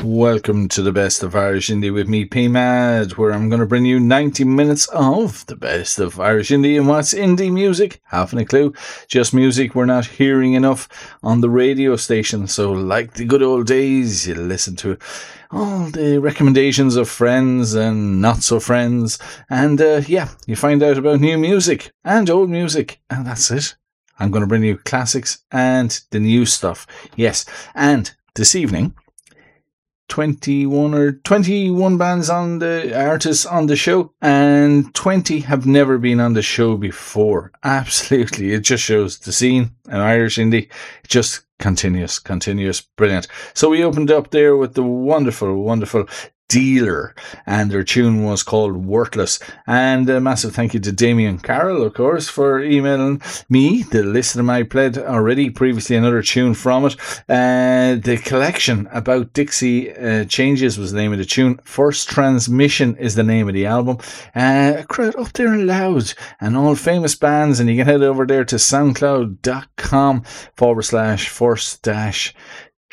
Welcome to the best of Irish Indie with me, P-Mad, where I'm going to bring you 90 minutes of the best of Irish Indie. And what's indie music? Haven't a clue. Just music we're not hearing enough on the radio station. So like the good old days, you listen to all the recommendations of friends and not so friends. And you find out about new music and old music. And that's it. I'm going to bring you classics and the new stuff. Yes, and this evening, 21 bands on the artists on the show, and 20 have never been on the show before. Absolutely, it just shows the scene in Irish indie. It just continuous, brilliant. So we opened up there with the wonderful Dealer, and their tune was called Worthless. And a massive thank you to Damien Carroll, of course, for emailing me the list of my played already previously, another tune from it. The collection about Dixie Changes was the name of the tune. First Transmission is the name of the album. A crowd up there and loud, and all famous bands, and you can head over there to soundcloud.com/first